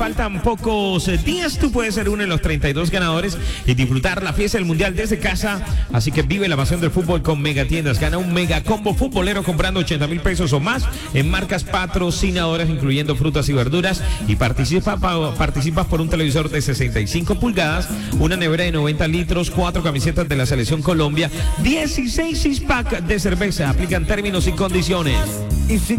faltan pocos días. Tú puedes ser uno de los 32 ganadores y disfrutar la fiesta del Mundial desde casa. Así que vive la pasión del fútbol con Megatiendas. Gana un mega combo futbolero comprando 80,000 pesos o más en marcas patrocinadoras, incluyendo frutas y verduras. Y participas por un televisor de 65 pulgadas, una nevera de 90 litros, 4 camisetas de la Selección Colombia, 16 6-pack de cerveza. Aplican términos y condiciones.